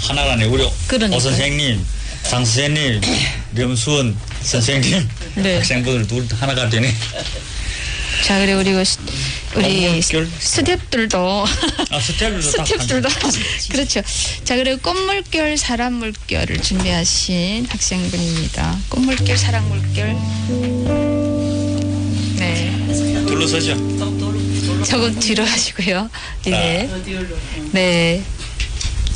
하나라네. 우리 그러니까요. 오 선생님, 장 선생님, 염수원 선생님, 네. 학생분들 둘 하나가 되네. 자, 그래 우리 꽃물결? 스탭들도 스텝들도 그렇죠. 자, 그리고 꽃물결, 사람물결을 준비하신 학생분입니다. 꽃물결, 사람물결. 네. 둘러서죠. 조금 뒤로 하시고요. 네. 네.